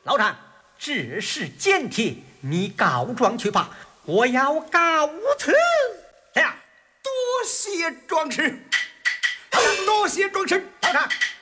老丈，这是简帖，你告状去吧，我要告辞。这样， 多谢壮士，多谢壮士。 老丈。